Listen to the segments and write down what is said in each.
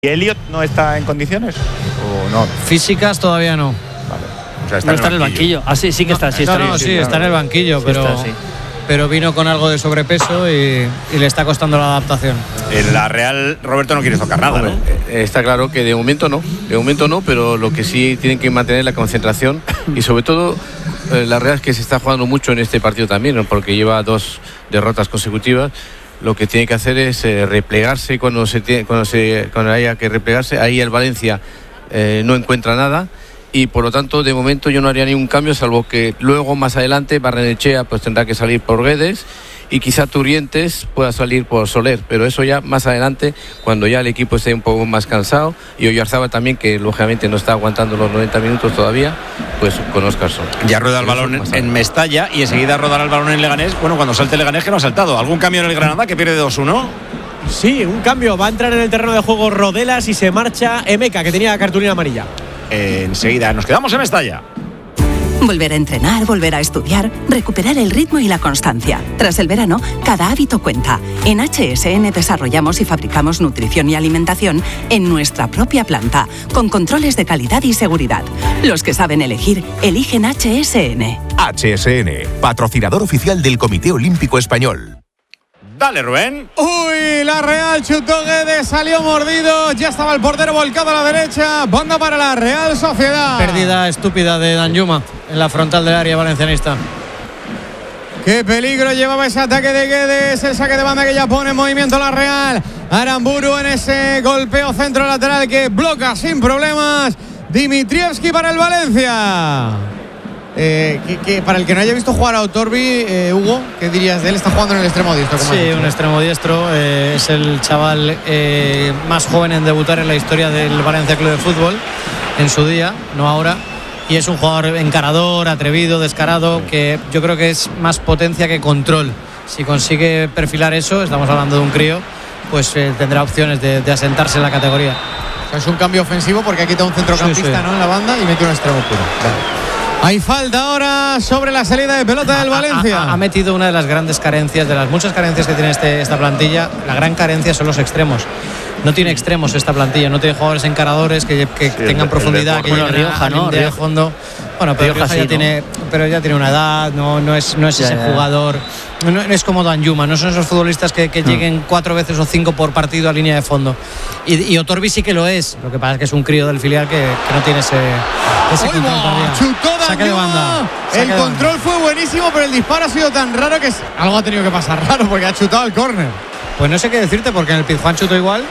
¿Y Elliot no está en condiciones o no? Físicas todavía no. Vale. O sea, está en el banquillo. Ah, sí que está. Sí, está en el banquillo, pero vino con algo de sobrepeso y le está costando la adaptación. En la Real, Roberto, no quiere tocar nada, ¿no? Está claro que de momento no, pero lo que sí tienen que mantener la concentración y sobre todo la Real es que se está jugando mucho en este partido también, ¿no? Porque lleva 2 derrotas consecutivas. Lo que tiene que hacer es replegarse cuando haya que replegarse. Ahí el Valencia no encuentra nada y por lo tanto de momento yo no haría ningún cambio, salvo que luego más adelante Barrenechea pues tendrá que salir por Guedes y quizá Turrientes pueda salir por Soler, pero eso ya más adelante cuando ya el equipo esté un poco más cansado, y Oyarzábal también, que lógicamente no está aguantando los 90 minutos todavía, pues con Óscarson. Ya rueda el balón en Mestalla y enseguida rodará el balón en Leganés. Bueno, cuando salte Leganés, que no ha saltado. ¿Algún cambio en el Granada que pierde 2-1? Sí, un cambio. Va a entrar en el terreno de juego Rodelas y se marcha Emeka, que tenía la cartulina amarilla. Enseguida nos quedamos en Mestalla. Volver a entrenar, volver a estudiar, recuperar el ritmo y la constancia. Tras el verano, cada hábito cuenta. En HSN desarrollamos y fabricamos nutrición y alimentación en nuestra propia planta, con controles de calidad y seguridad. Los que saben elegir, eligen HSN. HSN, patrocinador oficial del Comité Olímpico Español. Dale, Rubén. Uy, la Real chutó Guedes, salió mordido, ya estaba el portero volcado a la derecha, banda para la Real Sociedad. Pérdida estúpida de Danjuma en la frontal del área valencianista. Qué peligro llevaba ese ataque de Guedes, el saque de banda que ya pone en movimiento la Real. Aramburu en ese golpeo centro lateral que bloca sin problemas. Dimitrievski para el Valencia. Que para el que no haya visto jugar a Otorbi, Hugo, ¿qué dirías de él? Está jugando en el extremo diestro. Sí, un extremo diestro. Es el chaval más joven en debutar en la historia del Valencia Club de Fútbol en su día, no ahora. Y es un jugador encarador, atrevido, descarado, que yo creo que es más potencia que control. Si consigue perfilar eso, estamos hablando de un crío, pues tendrá opciones de asentarse en la categoría. O sea, es un cambio ofensivo porque ha quitado un centrocampista, ¿no?, en la banda y mete un extremo puro. Vale. Hay falta ahora sobre la salida de pelota del Valencia. Ha metido una de las grandes carencias, de las muchas carencias que tiene esta plantilla. La gran carencia son los extremos. No tiene extremos esta plantilla, no tiene jugadores encaradores que tengan profundidad, que lleguen Rioja, ¿no? de fondo. Bueno, pero Rioja ya tiene una edad, no es ese jugador. No es como Danjuma, no son esos futbolistas que lleguen 4 veces o 5 por partido a línea de fondo. Y Otorbi sí que lo es. Lo que pasa es que es un crío del filial que no tiene ese control tardío. Chutó saque de banda. El control fue buenísimo, pero el disparo ha sido tan raro que algo ha tenido que pasar raro porque ha chutado el córner. Pues no sé qué decirte, porque en el Pizjuán chutó igual.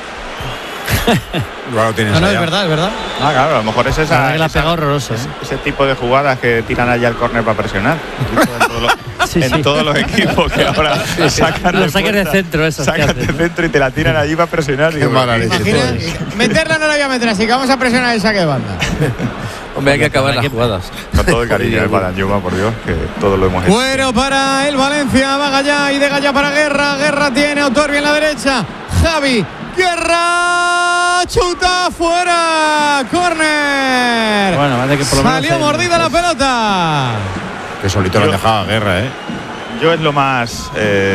No, es verdad. Claro, a lo mejor es horroroso. Ese tipo de jugadas que tiran allá al córner para presionar. En todos los equipos que ahora sacan los saques de centro, eso. Sacan de centro y te la tiran allí para presionar. Meterla no la voy a meter, así que vamos a presionar el saque de banda. Hombre, hay que acabar las jugadas. Con todo el cariño para Danjuma, por Dios, que todo lo hemos hecho. Bueno, para el Valencia, va Gallá y de Gallá para Guerra. Guerra tiene Otorbi en la derecha. Javi Guerra, chuta fuera, córner. Bueno, vale, que por lo menos salió mordida la pelota. Que solito lo han dejado a Guerra, Yo es lo más,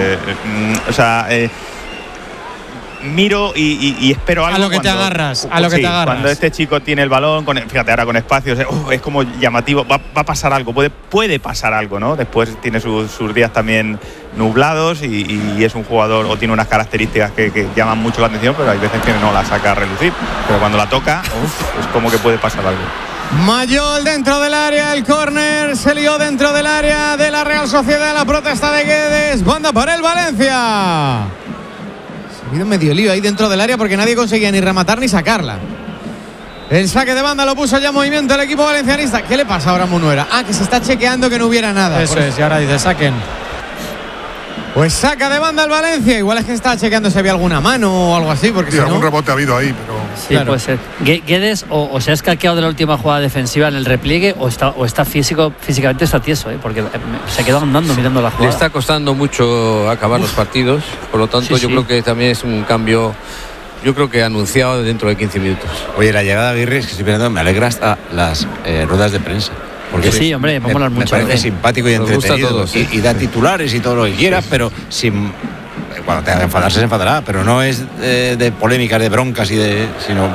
miro y espero algo. A lo que te agarras, Cuando este chico tiene el balón, fíjate ahora con espacios, es como llamativo, va a pasar algo, puede pasar algo, ¿no? Después tiene sus días también nublados y es un jugador o tiene unas características que llaman mucho la atención, pero hay veces que no la saca a relucir, pero cuando la toca, es como que puede pasar algo. Mayol dentro del área, el córner se lió dentro del área de la Real Sociedad, la protesta de Guedes, banda para el Valencia. Se ha habido medio lío ahí dentro del área porque nadie conseguía ni rematar ni sacarla. El saque de banda lo puso ya en movimiento el equipo valencianista. ¿Qué le pasa ahora a Munuera? Que se está chequeando que no hubiera nada. Eso es, y ahora dice saquen. Pues saca de banda el Valencia. Igual es que está chequeando si había alguna mano o algo así. Porque sí, algún rebote ha habido ahí, pero... Sí, claro. Puede ser. Guedes o se ha escaqueado de la última jugada defensiva en el repliegue o está físicamente está tieso, porque se quedó andando mirando la jugada. Le está costando mucho acabar los partidos, por lo tanto yo creo que también es un cambio, yo creo que anunciado dentro de 15 minutos. Oye, la llegada de Aguirre, es que estoy mirando, me alegra hasta las ruedas de prensa. Porque sí, hombre, vamos a hablar mucho. Me parece simpático y entretenido. Y da titulares y todo lo que quieras, pero sin cuando tenga que enfadarse se enfadará, pero no es de polémicas, de broncas sino